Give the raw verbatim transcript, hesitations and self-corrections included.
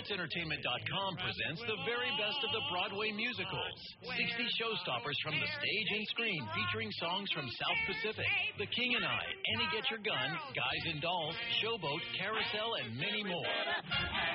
Arts Entertainment dot com presents the very best of the Broadway musicals. sixty showstoppers from the stage and screen featuring songs from South Pacific, The King and I, Annie Get Your Gun, Guys and Dolls, Showboat, Carousel, and many more.